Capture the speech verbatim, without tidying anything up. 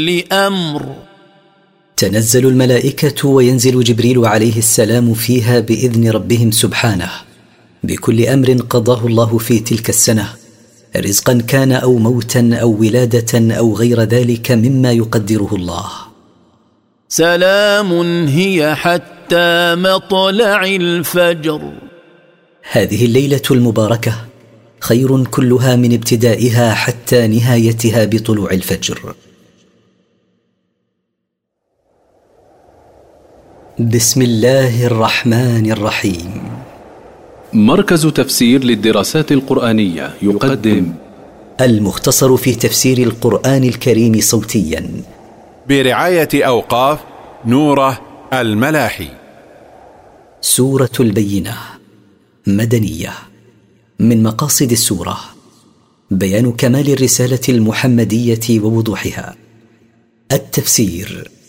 لأمر. تنزل الملائكة وينزل جبريل عليه السلام فيها بإذن ربهم سبحانه بكل أمر قضاه الله في تلك السنة، رزقا كان أو موتا أو ولادة أو غير ذلك مما يقدره الله. سلام هي حتى مطلع الفجر. هذه الليلة المباركة خير كلها من ابتدائها حتى نهايتها بطلوع الفجر. بسم الله الرحمن الرحيم. مركز تفسير للدراسات القرآنية يقدم المختصر في تفسير القرآن الكريم صوتيا برعاية أوقاف نوره الملاحي. سورة البينة مدنية. من مقاصد السورة بيان كمال الرسالة المحمدية ووضوحها. التفسير